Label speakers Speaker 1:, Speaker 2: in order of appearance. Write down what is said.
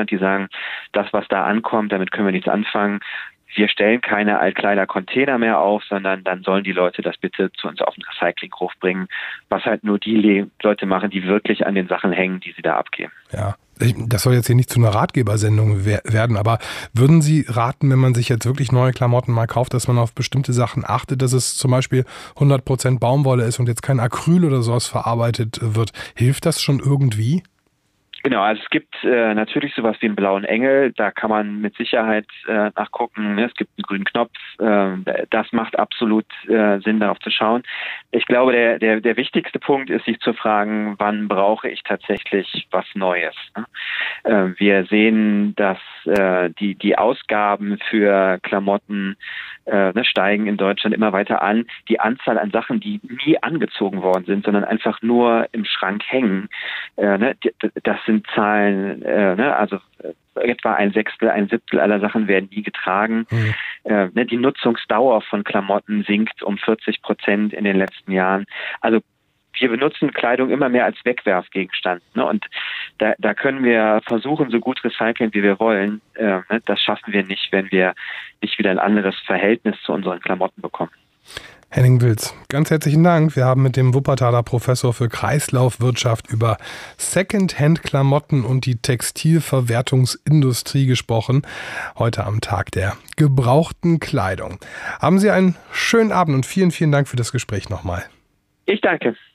Speaker 1: Deutschland, die sagen, das, was da ankommt, damit können wir nichts anfangen. Wir stellen keine Altkleider-Container mehr auf, sondern dann sollen die Leute das bitte zu uns auf den Recyclinghof bringen, was halt nur die Leute machen, die wirklich an den Sachen hängen, die sie da abgeben.
Speaker 2: Ja, das soll jetzt hier nicht zu einer Ratgebersendung werden, aber würden Sie raten, wenn man sich jetzt wirklich neue Klamotten mal kauft, dass man auf bestimmte Sachen achtet, dass es zum Beispiel 100% Baumwolle ist und jetzt kein Acryl oder sowas verarbeitet wird? Hilft das schon irgendwie?
Speaker 1: Genau, also es gibt natürlich sowas wie einen blauen Engel, da kann man mit Sicherheit nachgucken, ne? Es gibt einen grünen Knopf, das macht absolut Sinn, darauf zu schauen. Ich glaube, der wichtigste Punkt ist, sich zu fragen, wann brauche ich tatsächlich was Neues, ne? Wir sehen, dass die Ausgaben für Klamotten steigen in Deutschland immer weiter an. Die Anzahl an Sachen, die nie angezogen worden sind, sondern einfach nur im Schrank hängen, das sind Zahlen, also etwa ein Sechstel, ein Siebtel aller Sachen werden nie getragen. Die Nutzungsdauer von Klamotten sinkt um 40% in den letzten Jahren. Also wir benutzen Kleidung immer mehr als Wegwerfgegenstand. Ne? Und da können wir versuchen, so gut recyceln, wie wir wollen. Das schaffen wir nicht, wenn wir nicht wieder ein anderes Verhältnis zu unseren Klamotten bekommen.
Speaker 2: Henning Wilz, ganz herzlichen Dank. Wir haben mit dem Wuppertaler Professor für Kreislaufwirtschaft über Secondhand-Klamotten und die Textilverwertungsindustrie gesprochen. Heute am Tag der gebrauchten Kleidung. Haben Sie einen schönen Abend und vielen, vielen Dank für das Gespräch nochmal.
Speaker 1: Ich danke.